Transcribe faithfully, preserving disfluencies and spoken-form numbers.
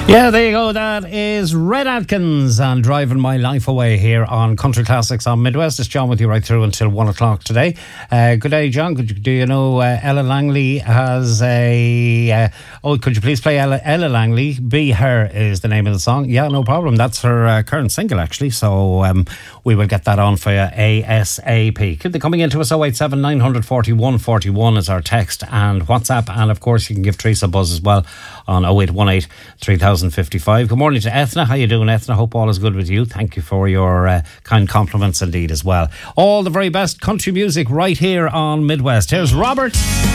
Yeah, there you go. That is Red Atkins and Driving My Life Away here on Country Classics on Midwest. It's John with you right through until one o'clock today. Uh, good day, John. Could you, do you know uh, Ella Langley has a... Uh, oh, could you please play Ella, Ella Langley? Be Her is the name of the song. Yeah, no problem. That's her uh, current single, actually. So um, we will get that on for you ASAP. Keep them coming into us. oh eight seven, nine four one, four one is our text and WhatsApp. And, of course, you can give Teresa a buzz as well on oh eight one eight, three thousand fifty-five. Good morning to Ethna. How you doing, Ethna? Hope all is good with you. Thank you for your uh, kind compliments indeed as well. All the very best country music right here on Midwest. Here's Robert.